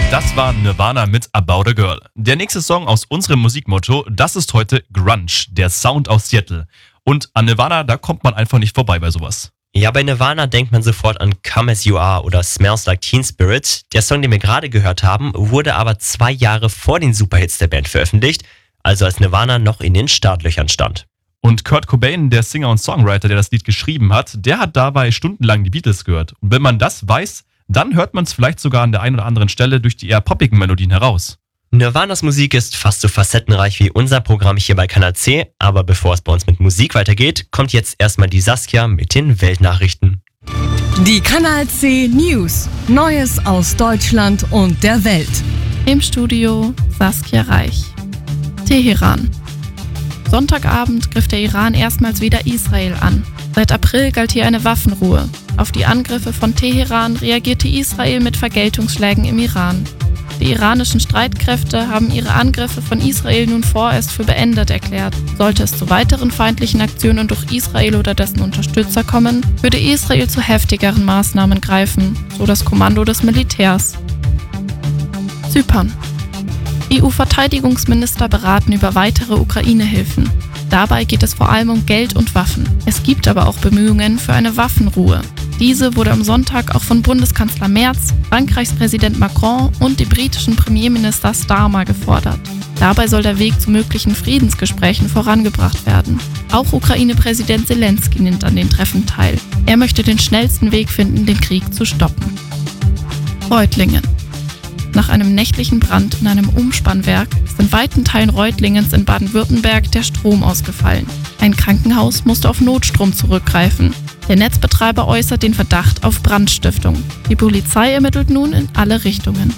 Das war Nirvana mit About a Girl. Der nächste Song aus unserem Musikmotto, das ist heute Grunge, der Sound aus Seattle. Und an Nirvana, da kommt man einfach nicht vorbei bei sowas. Ja, bei Nirvana denkt man sofort an Come As You Are oder Smells Like Teen Spirit. Der Song, den wir gerade gehört haben, wurde aber 2 Jahre vor den Superhits der Band veröffentlicht, also als Nirvana noch in den Startlöchern stand. Und Kurt Cobain, der Singer und Songwriter, der das Lied geschrieben hat, der hat dabei stundenlang die Beatles gehört. Und wenn man das weiß, dann hört man es vielleicht sogar an der einen oder anderen Stelle durch die eher poppigen Melodien heraus. Nirvanas Musik ist fast so facettenreich wie unser Programm hier bei Kanal C, aber bevor es bei uns mit Musik weitergeht, kommt jetzt erstmal die Saskia mit den Weltnachrichten. Die Kanal C News. Neues aus Deutschland und der Welt. Im Studio Saskia Reich. Teheran. Sonntagabend griff der Iran erstmals wieder Israel an. Seit April galt hier eine Waffenruhe. Auf die Angriffe von Teheran reagierte Israel mit Vergeltungsschlägen im Iran. Die iranischen Streitkräfte haben ihre Angriffe von Israel nun vorerst für beendet erklärt. Sollte es zu weiteren feindlichen Aktionen durch Israel oder dessen Unterstützer kommen, würde Israel zu heftigeren Maßnahmen greifen, so das Kommando des Militärs. Zypern. EU-Verteidigungsminister beraten über weitere Ukraine-Hilfen. Dabei geht es vor allem um Geld und Waffen. Es gibt aber auch Bemühungen für eine Waffenruhe. Diese wurde am Sonntag auch von Bundeskanzler Merz, Frankreichs Präsident Macron und dem britischen Premierminister Starmer gefordert. Dabei soll der Weg zu möglichen Friedensgesprächen vorangebracht werden. Auch Ukraine-Präsident Zelensky nimmt an den Treffen teil. Er möchte den schnellsten Weg finden, den Krieg zu stoppen. Reutlingen. Nach einem nächtlichen Brand in einem Umspannwerk ist in weiten Teilen Reutlingens in Baden-Württemberg der Strom ausgefallen. Ein Krankenhaus musste auf Notstrom zurückgreifen. Der Netzbetreiber äußert den Verdacht auf Brandstiftung. Die Polizei ermittelt nun in alle Richtungen.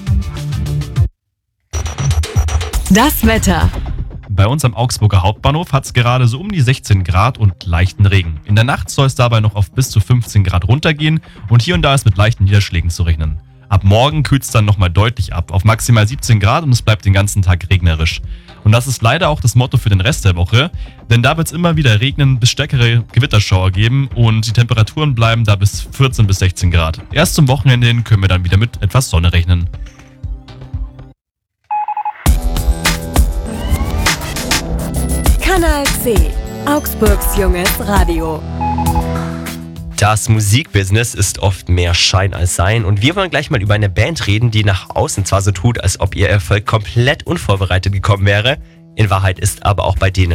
Das Wetter. Bei uns am Augsburger Hauptbahnhof hat es gerade so um die 16 Grad und leichten Regen. In der Nacht soll es dabei noch auf bis zu 15 Grad runtergehen und hier und da ist mit leichten Niederschlägen zu rechnen. Ab morgen kühlt es dann nochmal deutlich ab, auf maximal 17 Grad und es bleibt den ganzen Tag regnerisch. Und das ist leider auch das Motto für den Rest der Woche, denn da wird es immer wieder regnen, bis stärkere Gewitterschauer geben und die Temperaturen bleiben da bis 14 bis 16 Grad. Erst zum Wochenende hin können wir dann wieder mit etwas Sonne rechnen. Kanal C. Augsburgs junges Radio. Das Musikbusiness ist oft mehr Schein als Sein und wir wollen gleich mal über eine Band reden, die nach außen zwar so tut, als ob ihr Erfolg komplett unvorbereitet gekommen wäre, in Wahrheit ist aber auch bei denen